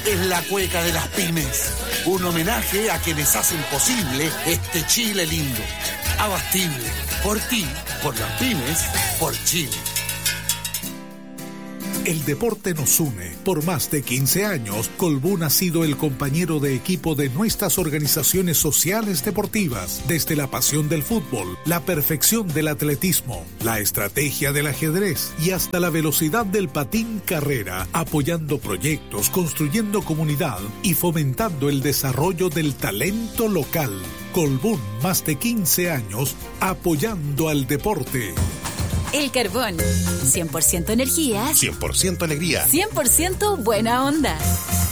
es la cueca de las pymes. Un homenaje a quienes hacen posible este Chile lindo. Abastible. Por ti, por las pymes, por Chile. El deporte nos une. Por más de 15 años, Colbún ha sido el compañero de equipo de nuestras organizaciones sociales deportivas. Desde la pasión del fútbol, la perfección del atletismo, la estrategia del ajedrez y hasta la velocidad del patín carrera, apoyando proyectos, construyendo comunidad y fomentando el desarrollo del talento local. Colbún, más de 15 años, apoyando al deporte. El Carbón, 100% energía, 100% alegría, 100% buena onda.